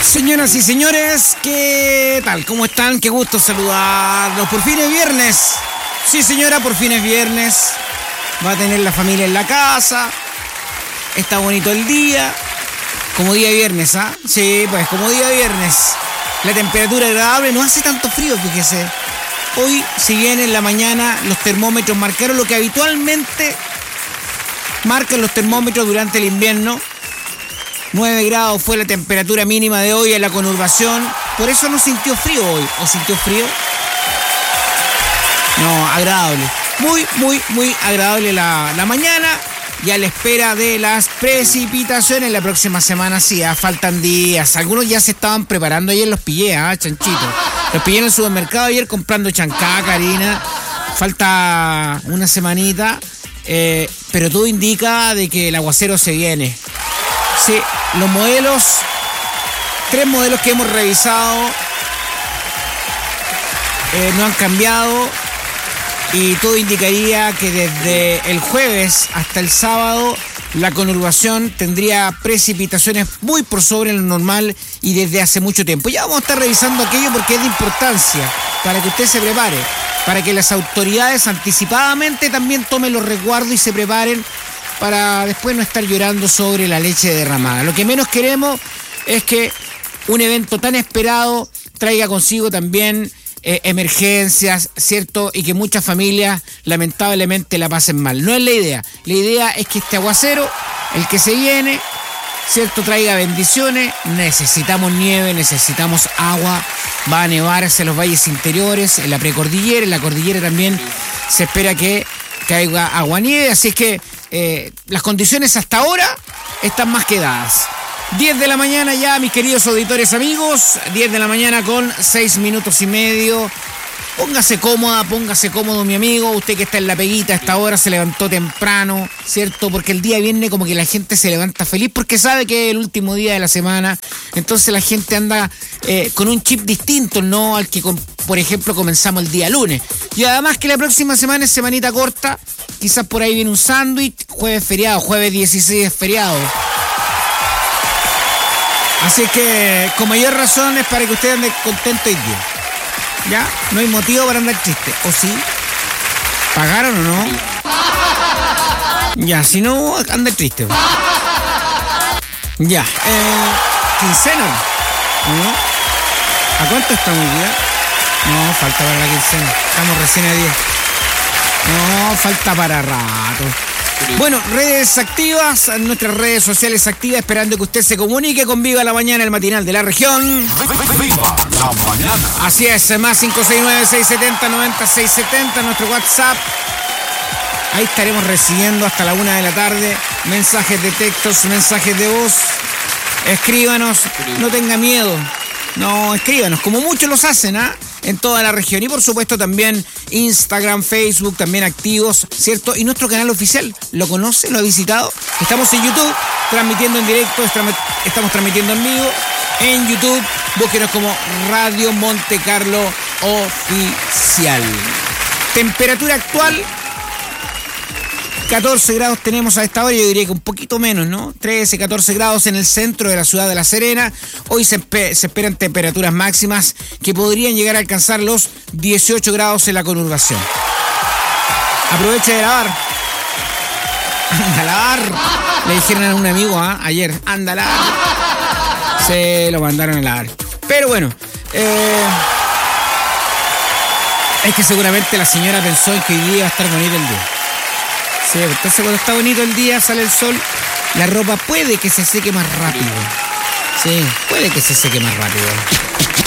Señoras y señores, ¿qué tal? ¿Cómo están? Qué gusto saludarlos. Por fin es viernes. Sí, señora, por fin es viernes. Va a tener la familia en la casa. Está bonito el día. Como día viernes, ¿ah? Sí, pues como día viernes. La temperatura agradable, no hace tanto frío, fíjese. Hoy, si bien en la mañana los termómetros marcaron lo que habitualmente marcan los termómetros durante el invierno. 9 grados fue la temperatura mínima de hoy en la conurbación. Por eso no sintió frío hoy. ¿O sintió frío? No, agradable. Muy agradable la mañana. Y a la espera de las precipitaciones la próxima semana. Sí, faltan días. Algunos ya se estaban preparando. Ayer los pillé, chanchito. Los pillé en el supermercado ayer comprando chancaca, harina. Falta una semanita. Pero todo indica de que el aguacero se viene. Sí, los modelos, 3 modelos que hemos revisado no han cambiado y todo indicaría que desde el jueves hasta el sábado la conurbación tendría precipitaciones muy por sobre lo normal y desde hace mucho tiempo. Ya vamos a estar revisando aquello porque es de importancia para que usted se prepare, para que las autoridades anticipadamente también tomen los resguardos y se preparen para después no estar llorando sobre la leche derramada. Lo que menos queremos es que un evento tan esperado traiga consigo también emergencias, ¿cierto? Y que muchas familias lamentablemente la pasen mal. No es la idea. La idea es que este aguacero, el que se viene, ¿cierto? Traiga bendiciones. Necesitamos nieve, necesitamos agua. Va a nevar hacia los valles interiores, en la precordillera, en la cordillera también se espera que caiga agua-nieve, así es que las condiciones hasta ahora están más que dadas. 10 de la mañana ya, mis queridos auditores amigos, 10 de la mañana con 6 minutos y medio. Póngase cómoda, póngase cómodo, mi amigo. Usted que está en la peguita a esta hora se levantó temprano, ¿cierto? Porque el día viernes como que la gente se levanta feliz porque sabe que es el último día de la semana. Entonces la gente anda con un chip distinto, ¿no? Al que, por ejemplo, comenzamos el día lunes. Y además que la próxima semana es semanita corta. Quizás por ahí viene un sándwich. Jueves feriado, jueves 16 es feriado. Así que con mayor razón es para que usted ande contento hoy día. ¿Ya? No hay motivo para andar triste. ¿O sí? ¿Pagaron o no? Ya, si no, anda triste. Ya. ¿Quincena? ¿No? ¿A cuánto estamos hoy día? No, falta para la quincena. Estamos recién a 10. No, falta para rato. Bueno, redes activas, nuestras redes sociales activas, esperando que usted se comunique con Viva la Mañana, el matinal de la región. Viva la Mañana. Así es, más 569-670-9670, nuestro WhatsApp. Ahí estaremos recibiendo hasta la 1 de la tarde mensajes de textos, mensajes de voz. Escríbanos, no tenga miedo. No, escríbanos, como muchos los hacen, en toda la región. Y por supuesto también Instagram, Facebook, también activos, ¿cierto? Y nuestro canal oficial, ¿lo conoce? ¿Lo ha visitado? Estamos en YouTube, transmitiendo en directo, estamos transmitiendo en vivo en YouTube. Búsquenos como Radio Monte Carlo Oficial. Temperatura actual, 14 grados tenemos a esta hora, yo diría que un poquito menos, ¿no? 13, 14 grados en el centro de la ciudad de La Serena. Hoy se esperan temperaturas máximas que podrían llegar a alcanzar los 18 grados en la conurbación. Aproveche de lavar. Anda a lavar. Le dijeron a un amigo ayer, anda a lavar. Se lo mandaron a lavar. Pero bueno, es que seguramente la señora pensó en que hoy día iba a estar bonito el día. Sí, entonces cuando está bonito el día, sale el sol, la ropa puede que se seque más rápido. Sí, puede que se seque más rápido.